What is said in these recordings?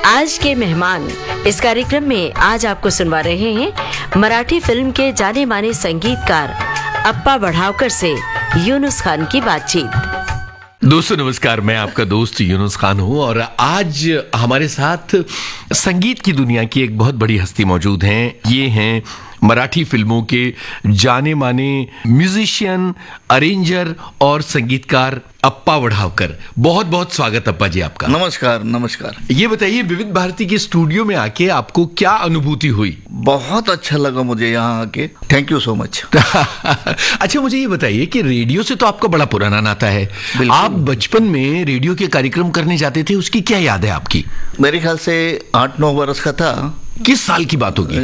आज के मेहमान इस कार्यक्रम में आज आपको सुनवा रहे हैं मराठी फिल्म के जाने माने संगीतकार अप्पा बढ़ावकर से यूनुस खान की बातचीत। दोस्तों नमस्कार, मैं आपका दोस्त यूनुस खान हूं और आज हमारे साथ संगीत की दुनिया की एक बहुत बड़ी हस्ती मौजूद हैं। ये हैं मराठी फिल्मों के जाने माने म्यूजिशियन, अरेंजर और संगीतकार अप्पा बढ़ावकर। बहुत बहुत स्वागत अप्पा जी आपका। नमस्कार नमस्कार। ये बताइए, विविध भारती के स्टूडियो में आके आपको क्या अनुभूति हुई? बहुत अच्छा लगा मुझे यहाँ आके, थैंक यू सो मच। अच्छा, मुझे ये बताइए कि रेडियो से तो आपका बड़ा पुराना नाता है। आप बचपन में रेडियो के कार्यक्रम करने जाते थे, उसकी क्या याद है आपकी? मेरे ख्याल से 8-9 वर्ष का था। किस साल की बात होगी?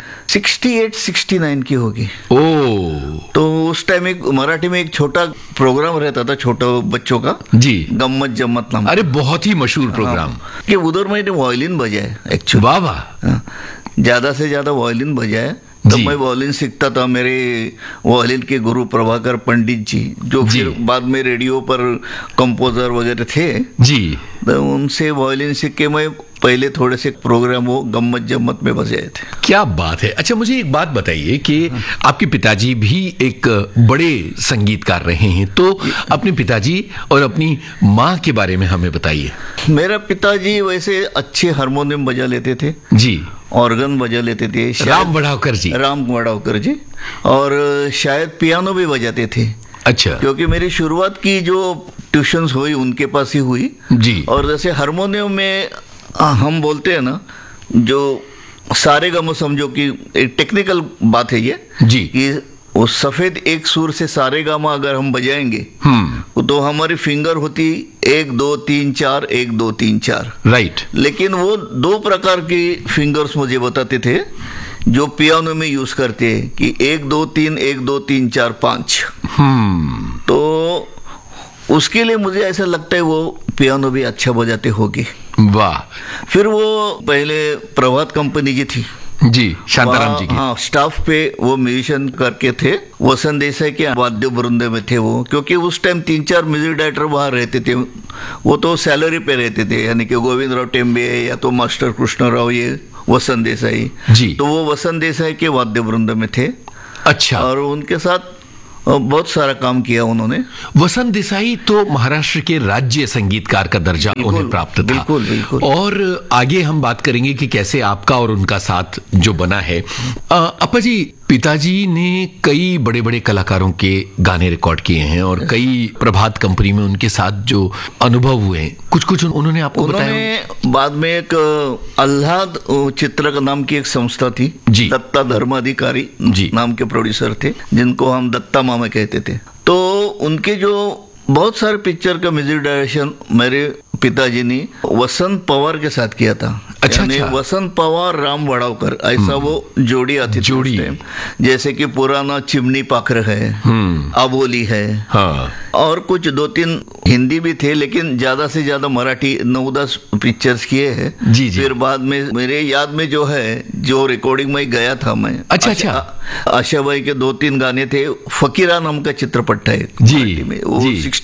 68-69 की होगी। ओ, तो उस टाइम एक मराठी में एक छोटा प्रोग्राम रहता था, छोटा बच्चों का जी, गम्मत जम्मत नाम। अरे बहुत ही मशहूर प्रोग्राम। कि उधर मैंने वायलिन बजाया एक्चुअली। वाह वाह। ज्यादा से ज्यादा वायलिन बजाया। तब मैं वायलिन सीखता था। मेरे वायलिन के गुरु प्रभाकर पंडित जी, जो फिर बाद में रेडियो पर कंपोजर वगैरह थे जी, तो उनसे वायलिन सीख के मैं पहले थोड़े से प्रोग्राम वो गम्मत जम्मत में बजाए थे। क्या बात है। अच्छा, मुझे एक बात बताइए कि आपके पिताजी भी एक बड़े संगीतकार रहे हैं, तो अपने पिताजी और अपनी माँ के बारे में हमें बताइए। मेरा पिताजी वैसे अच्छे हारमोनियम बजा लेते थे जी, ऑर्गन बजा लेते थे। राम बढ़ावकर जी। राम बढ़ावकर जी। और शायद पियानो भी बजाते थे। अच्छा। क्योंकि मेरी शुरुआत की जो ट्यूशन्स हुई उनके पास ही हुई जी। और जैसे हारमोनियम में हम बोलते हैं ना, जो सारे गामा, समझो कि एक टेक्निकल बात है ये जी, कि वो सफेद एक सुर से सारे गामा अगर हम बजाएंगे तो हमारी फिंगर होती 1 2 3 4 1 2 3 4, राइट। लेकिन वो 2 प्रकार की फिंगर्स मुझे बताते थे जो पियानो में यूज करते हैं कि 1 2 3 1 2 3 4 5। तो उसके लिए मुझे ऐसा लगता है वो पियानो भी अच्छा बजाते होगी। वाह। फिर वो पहले प्रभात कंपनी जी थी जी, शांताराम जी की। हाँ, स्टाफ पे वो म्यूजिशियन करके थे। वसंत देसाई के वाद्य वृंद में थे वो, क्योंकि उस टाइम 3-4 म्यूजिक डायरेक्टर वहाँ रहते थे। वो तो सैलरी पे रहते थे, यानी कि गोविंदराव टेम्बे या तो मास्टर कृष्णराव, ये वसंत देसाई जी। तो वो वसंत देसाई के वाद्य वृंद में थे। अच्छा। और उनके साथ बहुत सारा काम किया उन्होंने। वसंत देसाई तो महाराष्ट्र के राज्य संगीतकार का दर्जा उन्हें प्राप्त था। बिल्कुल बिल्कुल। और आगे हम बात करेंगे कि कैसे आपका और उनका साथ जो बना है। अप्पा जी, पिताजी ने कई बड़े बड़े कलाकारों के गाने रिकॉर्ड किए हैं और कई प्रभात कंपनी में उनके साथ जो अनुभव हुए हैं, कुछ कुछ उन्होंने आपको बताया? बाद में एक आह्लाद चित्र का नाम की एक संस्था थी जी, दत्ता धर्माधिकारी जी नाम के प्रोड्यूसर थे, जिनको हम दत्ता मामा कहते थे। तो उनके जो बहुत सारे पिक्चर का म्यूजिक डायरेक्शन मेरे पिताजी ने वसंत पवार के साथ किया था। अच्छा, यानी अच्छा। वसंत पवार राम बढ़ावकर, ऐसा वो जोड़ी आती थी उस टाइम। जैसे कि पुराना चिमनी पाखर है, अबोली है, हाँ। और कुछ 2-3 हिंदी भी थे, लेकिन ज्यादा से ज्यादा मराठी 9-10 पिक्चर्स किए हैं जी जी। फिर बाद में मेरे याद में जो है, जो रिकॉर्डिंग में गया था मैं। अच्छा अच्छा। आशा भाई के 2-3 गाने थे। फकीरा नाम का चित्रपट है जी में, वो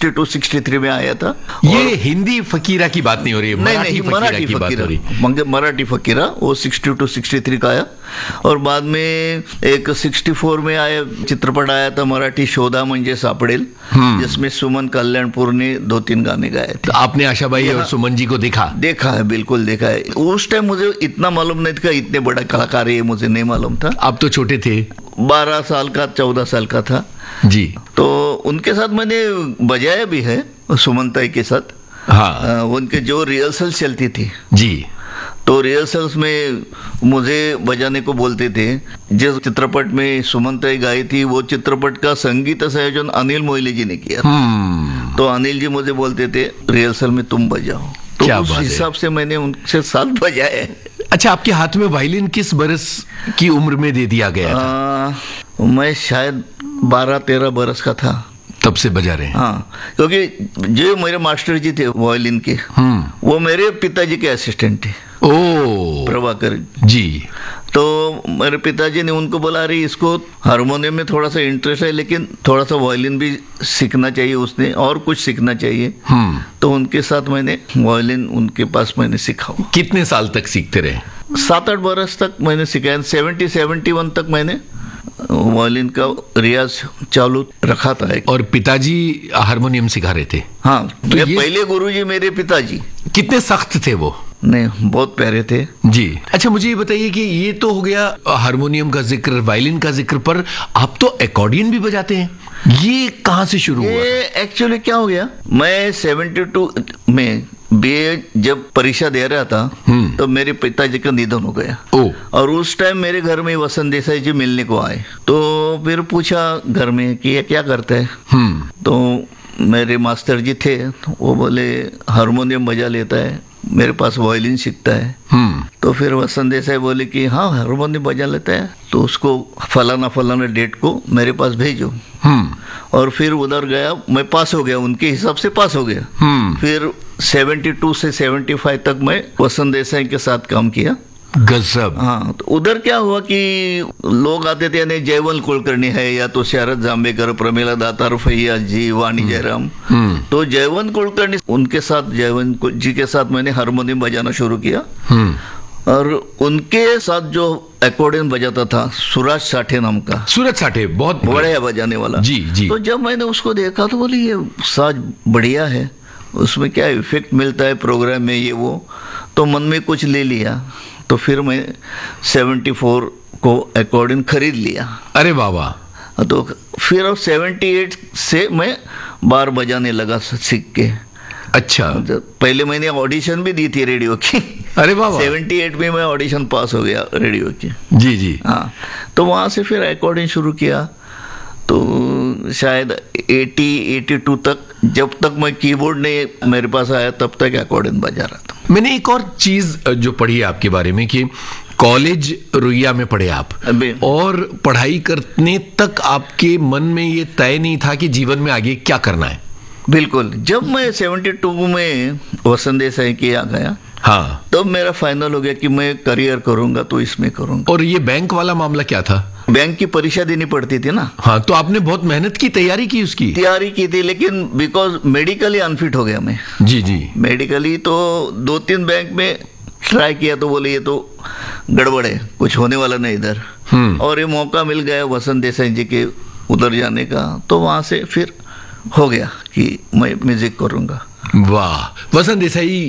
62-63 में आया था। ये हिंदी फकीरा की बात नहीं हो रही है, नहीं, मराठी की बात हो रही है। मराठी फकीरा वो 62-63 का आया। और बाद में एक 64 में आया चित्रपट आया था मराठी, शोधा म्हणजे सापडेल, जिसमें सुमन कल्याणपुर ने 2-3 गाने गाए थे। तो आपने आशाबाई और सुमन जी को देखा है? बिल्कुल देखा है। उस टाइम मुझे इतना मालूम नहीं था, इतने बड़ा कलाकार है मुझे नहीं मालूम था। आप तो छोटे थे, 12 साल का 14 साल का था जी। तो उनके साथ मैंने बजाया भी है, सुमनताई के साथ। हाँ। उनके जो रिहर्सल चलती थी जी, तो रिहर्सल्स में मुझे बजाने को बोलते थे। जिस चित्रपट में सुमनताई गाई थी, वो चित्रपट का संगीत संयोजन अनिल मोइली जी ने किया। तो अनिल जी मुझे बोलते थे रिहर्सल में तुम बजाओ, तो उस हिसाब से मैंने उनसे साथ बजाया। अच्छा, आपके हाथ में वायलिन किस बरस की उम्र में दे दिया गया था? मैं शायद 12-13 बरस का था, तब से बजा रहे हैं। हाँ, क्योंकि जो मेरे मास्टर जी थे वायलिन के, वो मेरे पिताजी के असिस्टेंट थे। ओ, प्रभाकर जी। तो मेरे पिताजी ने उनको बोला, अरे इसको हारमोनियम में थोड़ा सा इंटरेस्ट है, लेकिन थोड़ा सा वायलिन भी सीखना चाहिए उसने, और कुछ सीखना चाहिए। तो उनके साथ मैंने वायलिन उनके पास मैंने सीखा। कितने साल तक सीखते रहे? 7-8 बरस तक मैंने सीखा। 70-71 तक मैंने वायलिन का रियाज चालू रखा था। और पिताजी हारमोनियम सिखा रहे थे? हाँ, तो पहले गुरुजी मेरे पिताजी। कितने सख्त थे वो? नहीं, बहुत प्यारे थे जी। अच्छा, मुझे ये बताइए कि ये तो हो गया हारमोनियम का जिक्र, वायलिन का जिक्र, पर आप तो एकॉर्डियन भी बजाते हैं, ये कहाँ से शुरू हुआ? ये एक्चुअली क्या हो गया, मैं 72 में बीए जब परीक्षा दे रहा था तो मेरे पिताजी का निधन हो गया। और उस टाइम मेरे घर में वसंत देसाई जी मिलने को आए। तो फिर पूछा घर में कि ये क्या करते हैं। तो मेरे मास्टर जी थे, तो वो बोले हारमोनियम बजा लेता है, मेरे पास वायलिन सीखता है। तो फिर वसंत देसाई बोले कि हाँ हारमोनियम बजा लेता है, तो उसको फलाना डेट को मेरे पास भेजो। और फिर उधर गया, मैं पास हो गया, उनके हिसाब से पास हो गया। फिर 72 से 75 तक मैं वसंत देसाई के साथ काम किया। गजब। हाँ, तो उधर क्या हुआ कि लोग आते थे, यानी जयवंत कुलकर्णी है, या तो शरद जांबेकर, प्रमिला दातार, फैयाज जी, वाणी जयराम। तो जयवंत कुलकर्णी, उनके साथ, जयवंत जी के साथ मैंने हारमोनियम बजाना शुरू किया। और उनके साथ जो एकॉर्डियन बजाता था सूरज साठे नाम का। सूरज साठे बहुत बढ़िया बजाने वाला। जी। तो जब मैंने उसको देखा तो बोली ये साज बढ़िया है, उसमें क्या इफेक्ट मिलता है प्रोग्राम में, ये वो। तो मन में कुछ ले लिया। तो फिर मैं 74 को एकॉर्डियन खरीद लिया। अरे बाबा। तो फिर 78 से मैं बार बजाने लगा सीख के। अच्छा। पहले मैंने ऑडिशन भी दी थी रेडियो की। अरे बाबा। 78 में मैं ऑडिशन पास हो गया रेडियो की। जी। हाँ, तो वहाँ से फिर एकॉर्डियन शुरू किया। तो शायद 82 तक, जब तक मैं कीबोर्ड ने मेरे पास आया तब तक एकॉर्डियन बजा रहा था। मैंने एक और चीज जो पढ़ी है आपके बारे में कि कॉलेज रुइया में पढ़े आप, और पढ़ाई करने तक आपके मन में ये तय नहीं था कि जीवन में आगे क्या करना है? बिल्कुल। जब मैं 72 में वसंत देसाई के आ गया, हाँ, तब मेरा फाइनल हो गया कि मैं करियर करूंगा तो इसमें करूंगा। और ये बैंक वाला मामला क्या था? बैंक की परीक्षा देनी पड़ती थी ना। हाँ, तो आपने बहुत मेहनत की, तैयारी की, उसकी तैयारी की थी, लेकिन बिकॉज मेडिकली अनफिट हो गया मैं। जी। मेडिकली तो 2-3 बैंक में ट्राई किया, तो बोले ये तो गड़बड़ है, कुछ होने वाला नहीं इधर। और ये मौका मिल गया वसंत देसाई जी के उधर जाने का, तो वहां से फिर हो गया कि मैं म्यूजिक करूंगा। वाह, वसंत देसाई